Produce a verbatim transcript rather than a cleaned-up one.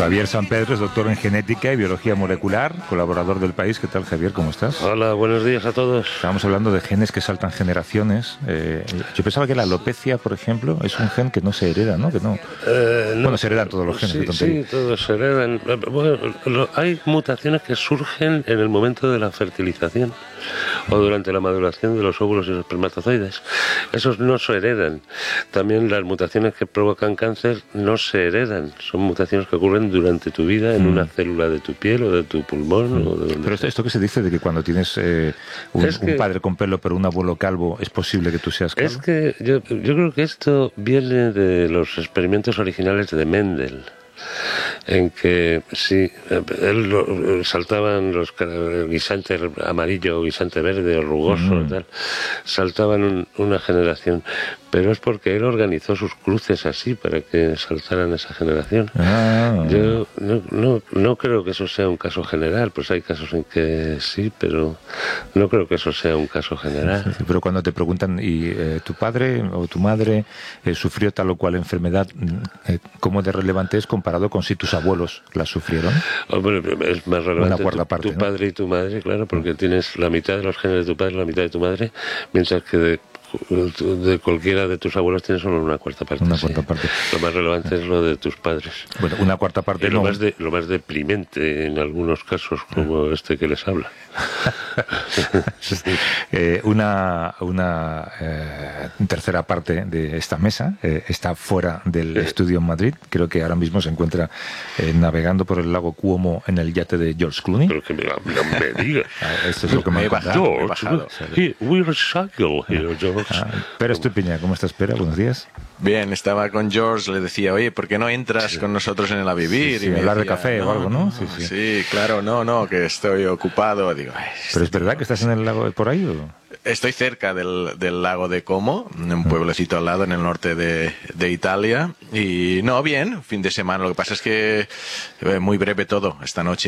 Javier Sampedro es doctor en genética y biología molecular, colaborador del País. ¿Qué tal, Javier? ¿Cómo estás? Hola, buenos días a todos. Estábamos hablando de genes que saltan generaciones. Eh, yo pensaba que la alopecia, por ejemplo, es un gen que no se hereda, ¿no? Que no. Eh, no bueno, se heredan todos los genes. Sí, sí, todos se heredan. Bueno, lo, hay mutaciones que surgen en el momento de la fertilización o durante la maduración de los óvulos y los espermatozoides. Esos no se heredan. También las mutaciones que provocan cáncer no se heredan. Son mutaciones que ocurren durante tu vida en mm. una célula de tu piel o de tu pulmón. Mm. O de pero esto, esto que se dice de que cuando tienes eh, un, es que, un padre con pelo pero un abuelo calvo, ¿es posible que tú seas calvo? Es que yo, yo creo que esto viene de los experimentos originales de Mendel, en que sí, él lo, saltaban los guisantes amarillo, guisante verde o rugoso, mm. tal, saltaban un, una generación, pero es porque él organizó sus cruces así para que saltaran esa generación. Ah. Yo no, no, no creo que eso sea un caso general, pues hay casos en que sí, pero no creo que eso sea un caso general. Sí, sí, pero cuando te preguntan, ¿y eh, tu padre o tu madre eh, sufrió tal o cual enfermedad? Eh, ¿Cómo de relevante es comparado con si tus abuelos la sufrieron? Hombre, es más relevante Una cuarta tu, parte, tu ¿no? padre y tu madre, claro, porque tienes la mitad de los genes de tu padre y la mitad de tu madre, mientras que de, de cualquiera de tus abuelos tienes solo una cuarta parte. Una sí. cuarta parte. Lo más relevante es lo de tus padres. Bueno, una cuarta parte y lo, no. más de, lo más deprimente en algunos casos, como ah. este que les habla. sí. eh, una una eh, tercera parte de esta mesa eh, está fuera del eh. estudio en Madrid. Creo que ahora mismo se encuentra eh, navegando por el lago Cuomo en el yate de George Clooney. Pero que me, no me digas. Ah, esto es lo que me, me he bajado. George, he bajado. He, we recycle here, George. Ah, Pera Estupiñán, ¿cómo estás, Pera? Buenos días. Bien, estaba con George, le decía, oye, ¿por qué no entras sí. con nosotros en el A Vivir? Sí, sí, y me hablar decía, de café no, o algo, ¿no? Sí, sí. sí. sí, claro, no, no, que estoy ocupado. Digo, ¿pero es verdad que estás en el lago por ahí o...? Estoy cerca del, del lago de Como, un pueblecito al lado en el norte de, de Italia. Y no, bien, fin de semana. Lo que pasa es que eh, muy breve todo esta noche.